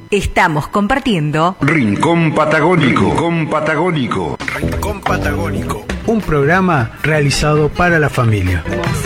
Estamos compartiendo Rincón Patagónico. Rincón Patagónico. Rincón Patagónico. Un programa realizado para la familia.